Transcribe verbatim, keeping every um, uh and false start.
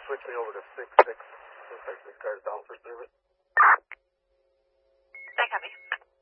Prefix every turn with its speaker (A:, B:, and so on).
A: switch me over to six six. Looks like this car's down for service.